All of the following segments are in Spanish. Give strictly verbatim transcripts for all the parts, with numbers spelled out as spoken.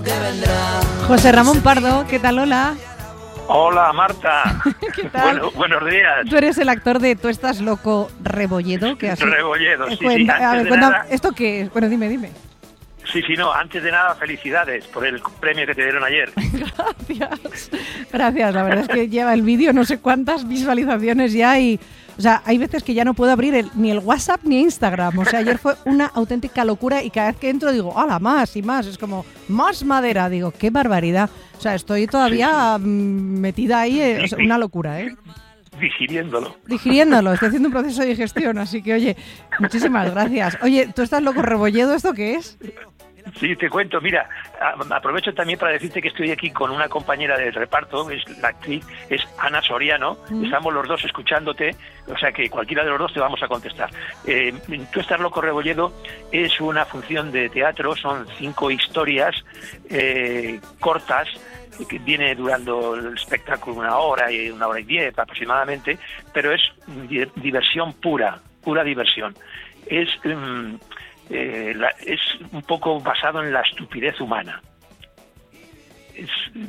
lo que vendrá. José Ramón Pardo, ¿qué tal? Hola. Hola, Marta. ¿Qué tal? Bueno, buenos días. Tú eres el actor de Tú estás loco, Rebolledo. Que así... Rebolledo, sí, Cuenta, sí. a ver, Antes de cuenta, nada, ¿esto qué es? Bueno, dime, dime. sí, sí, no, antes de nada, felicidades por el premio que te dieron ayer. Gracias. Gracias, la verdad es que lleva el vídeo no sé cuántas visualizaciones ya y... O sea, hay veces que ya no puedo abrir el, ni el WhatsApp ni Instagram. O sea, ayer fue una auténtica locura y cada vez que entro digo, ¡hala, más y más! Es como, ¡más madera! Digo, ¡qué barbaridad! O sea, estoy todavía sí, sí. metida ahí, es una locura, ¿eh? Digiriéndolo. Digiriéndolo, estoy haciendo un proceso de digestión, así que, oye, muchísimas gracias. Oye, ¿tú estás loco, Rebolledo? ¿Esto qué es? Sí, te cuento, mira, aprovecho también para decirte que estoy aquí con una compañera del reparto, es la actriz, es Ana Soriano, mm. estamos los dos escuchándote, o sea que cualquiera de los dos te vamos a contestar. Eh, Tú estás loco, Rebolledo es una función de teatro, son cinco historias eh, cortas, que viene durando el espectáculo una hora y una hora y diez aproximadamente, pero es diversión pura, pura diversión. Es... Um, Eh, la, es un poco basado en la estupidez humana. Es,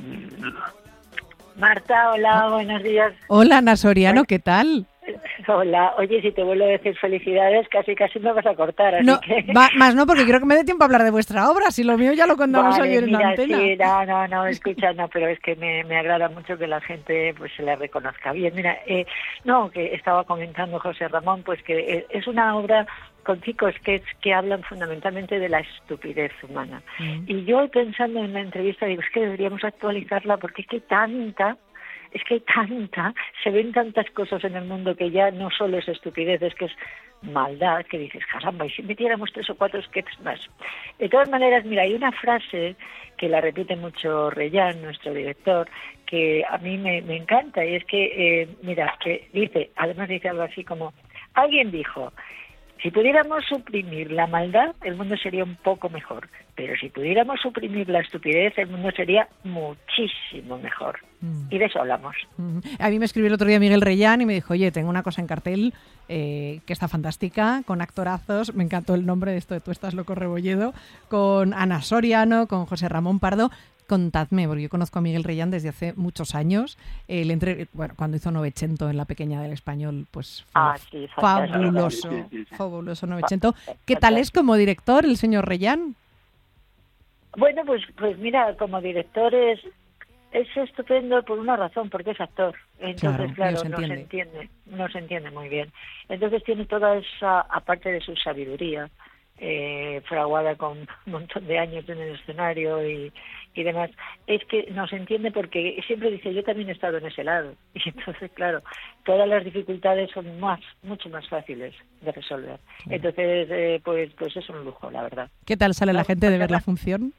Marta, hola, buenos días. Hola, Ana Soriano, ¿qué tal? Hola, oye, si te vuelvo a decir felicidades, casi casi me vas a cortar, así no, que... Va, más no, porque creo que me dé tiempo a hablar de vuestra obra, si lo mío ya lo contamos vale, ayer en mira, la antena. Sí, no, no, no, escucha, no, pero es que me, me agrada mucho que la gente pues se la reconozca bien. Mira, eh, no, que estaba comentando José Ramón, pues que es una obra con chicos que, que hablan fundamentalmente de la estupidez humana. Mm. Y yo pensando en la entrevista digo, es que deberíamos actualizarla porque es que hay tanta... Es que hay tanta, se ven tantas cosas en el mundo que ya no solo es estupidez, es que es maldad, que dices, caramba, y si metiéramos tres o cuatro sketches más. De todas maneras, mira, hay una frase que la repite mucho Reyán, nuestro director, que a mí me, me encanta, y es que, eh, mira, que dice, además dice algo así como, alguien dijo, si pudiéramos suprimir la maldad, el mundo sería un poco mejor. Pero si pudiéramos suprimir la estupidez, el mundo sería muchísimo mejor. Mm. Y de eso hablamos. Mm. A mí me escribió el otro día Miguel Reyán y me dijo, oye, tengo una cosa en cartel eh, que está fantástica, con actorazos. Me encantó el nombre de esto de Tú estás loco, Rebolledo, con Ana Soriano, con José Ramón Pardo. Contadme, porque yo conozco a Miguel Reyán desde hace muchos años. El entre, bueno, cuando hizo Novecento en La Pequeña del Español, pues fue ah, sí, fabuloso, sí, sí, sí. fabuloso Novecento. ¿Qué tal es como director el señor Reyán? Bueno, pues pues mira, como director es, es estupendo por una razón, porque es actor. Entonces, claro, claro no se entiende, no se entiende muy bien. Entonces tiene toda esa, aparte de su sabiduría, eh, fraguada con un montón de años en el escenario y, y demás, es que nos entiende porque siempre dice, yo también he estado en ese lado. Y entonces, claro, todas las dificultades son más, mucho más fáciles de resolver. Entonces, eh, pues pues es un lujo, la verdad. ¿Qué tal sale la gente de ver la función?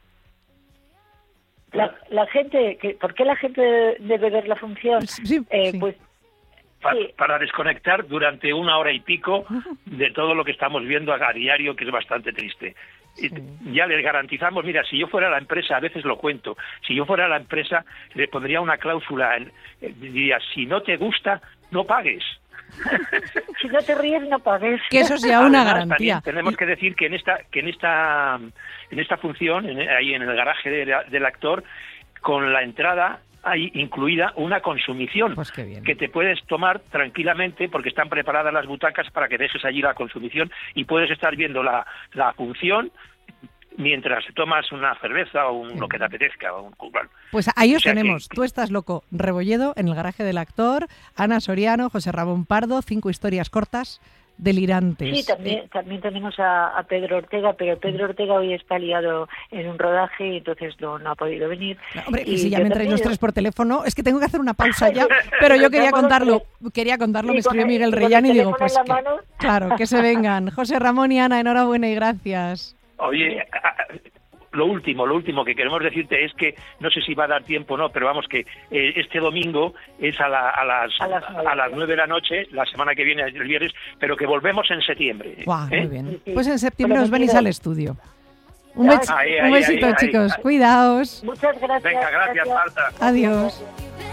La, la gente, que, ¿por qué la gente debe ver la función? Sí, eh, sí. Pues para, sí. para desconectar durante una hora y pico de todo lo que estamos viendo a diario, que es bastante triste. Sí. Ya les garantizamos, mira, si yo fuera la empresa, a veces lo cuento, si yo fuera la empresa, le pondría una cláusula, en, diría, si no te gusta, no pagues. Si no te ríes, no pagues. Que eso sea una Además, garantía. Tenemos que decir que en esta, que en esta, en esta función, en, ahí en el garaje de, del actor, con la entrada hay incluida una consumición, pues qué bien, que te puedes tomar tranquilamente porque están preparadas las butacas para que dejes allí la consumición y puedes estar viendo la, la función mientras tomas una cerveza o un, lo que te apetezca. O un, bueno. Pues ahí os o sea tenemos. Que, Tú estás loco, Rebolledo, en el garaje del actor, Ana Soriano, José Ramón Pardo, cinco historias cortas delirantes. Sí, también, eh. también tenemos a, a Pedro Ortega, pero Pedro Ortega hoy está liado en un rodaje y entonces no, no ha podido venir. No, hombre, y, y si ya me entráis los tres por teléfono, es que tengo que hacer una pausa ya, pero, pero yo quería contarlo, quería contarlo, me escribió Miguel Reyán y digo, pues que, mano. claro, que se vengan. José Ramón y Ana, enhorabuena y gracias. Oye, lo último, lo último que queremos decirte es que, no sé si va a dar tiempo o no, pero vamos que eh, este domingo es a, la, a las a las, a las nueve de la noche, la semana que viene, el viernes, pero que volvemos en septiembre. Guau, ¿eh? muy bien. Pues en septiembre os venís al estudio. Un, Ay, bes- ahí, un ahí, besito, ahí, chicos. ahí. Cuidaos. Muchas gracias. Venga, gracias, Marta. Adiós. Gracias.